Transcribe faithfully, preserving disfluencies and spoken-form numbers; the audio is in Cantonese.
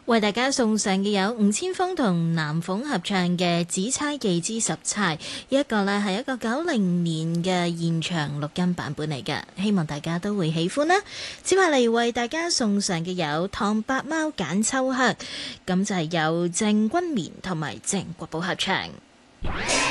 為大家送上嘅有吳千峰同南鳳合唱嘅《紫釵記之十釵》，一個呢係一個九零年嘅現場錄音版本嚟嘅，希望大家都會喜歡啦。接下嚟為大家送上嘅有《唐伯貓揀秋黑》，咁就係由鄭君綿同埋鄭國寶合唱。